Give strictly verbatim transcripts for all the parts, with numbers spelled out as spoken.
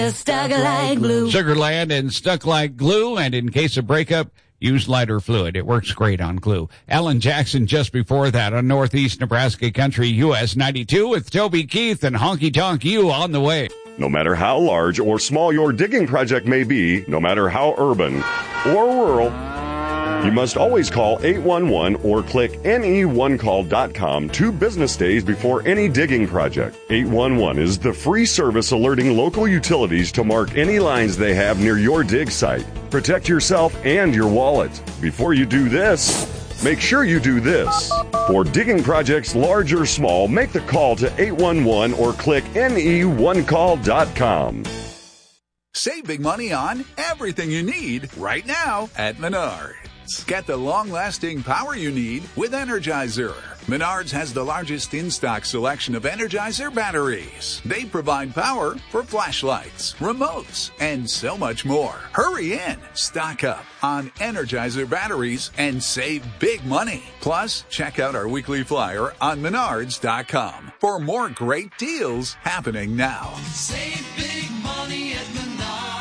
Stuck like glue. Sugarland and Stuck Like Glue. And in case of breakup, use lighter fluid. It works great on glue. Alan Jackson just before that on Northeast Nebraska Country U S ninety-two with Toby Keith and Honky Tonk U on the way. No matter how large or small your digging project may be, no matter how urban or rural, you must always call eight one one or click N E one call dot com two business days before any digging project. eight one one is the free service alerting local utilities to mark any lines they have near your dig site. Protect yourself and your wallet. Before you do this, make sure you do this. For digging projects large or small, make the call to eight one one or click N E one call dot com. Save big money on everything you need right now at Menards. Get the long-lasting power you need with Energizer. Menards has the largest in-stock selection of Energizer batteries. They provide power for flashlights, remotes, and so much more. Hurry in, stock up on Energizer batteries and save big money. Plus, check out our weekly flyer on menards dot com for more great deals happening now. Save big money at Menards.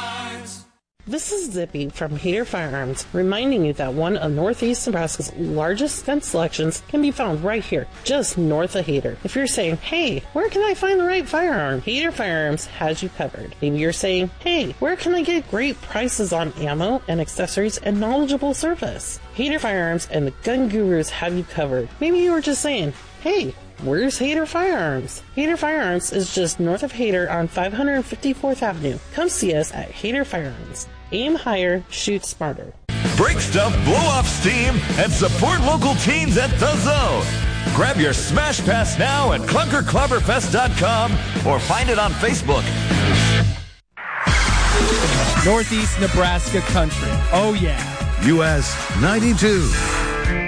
This is Zippy from Hader Firearms, reminding you that one of Northeast Nebraska's largest gun selections can be found right here, just north of Hader. If you're saying, hey, where can I find the right firearm? Hader Firearms has you covered. Maybe you're saying, hey, where can I get great prices on ammo and accessories and knowledgeable service? Hader Firearms and the Gun Gurus have you covered. Maybe you were just saying, hey, where's Hader Firearms? Hader Firearms is just north of Hader on five hundred fifty-fourth Avenue. Come see us at Hader Firearms. Aim higher, shoot smarter. Break stuff, blow off steam, and support local teams at the Zone. Grab your Smash Pass now at clunker clobberfest dot com or find it on Facebook. Northeast Nebraska Country. Oh, yeah. U S ninety-two.